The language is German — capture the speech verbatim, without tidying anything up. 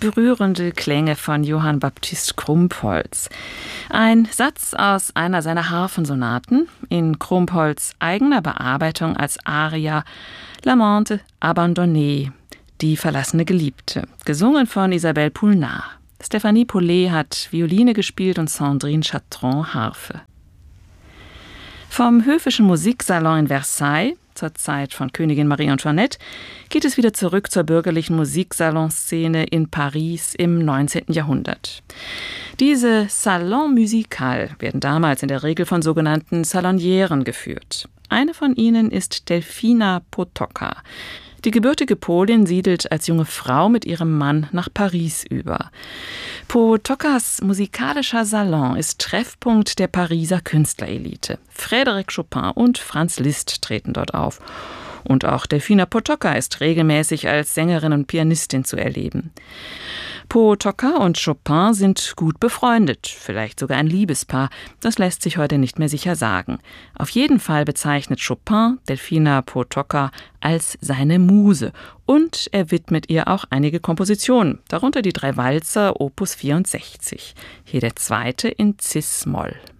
berührende Klänge von Johann Baptist Krumpholz. Ein Satz aus einer seiner Harfensonaten in Krumpholz' eigener Bearbeitung als Aria L'amante abandonnée, die verlassene Geliebte, gesungen von Isabelle Poulnard. Stéphanie Paulet hat Violine gespielt und Sandrine Chatron Harfe. Vom Höfischen Musiksalon in Versailles, zur Zeit von Königin Marie Antoinette, geht es wieder zurück zur bürgerlichen Musiksalonszene in Paris im neunzehnten Jahrhundert. Diese Salons musicaux werden damals in der Regel von sogenannten Salonieren geführt. Eine von ihnen ist Delfina Potocka. Die gebürtige Polin siedelt als junge Frau mit ihrem Mann nach Paris über. Potockas musikalischer Salon ist Treffpunkt der Pariser Künstlerelite. Frédéric Chopin und Franz Liszt treten dort auf. Und auch Delfina Potocka ist regelmäßig als Sängerin und Pianistin zu erleben. Potocka und Chopin sind gut befreundet, vielleicht sogar ein Liebespaar. Das lässt sich heute nicht mehr sicher sagen. Auf jeden Fall bezeichnet Chopin Delfina Potocka als seine Muse und er widmet ihr auch einige Kompositionen, darunter die drei Walzer Opus vierundsechzig. Hier der zweite in Cis-Moll.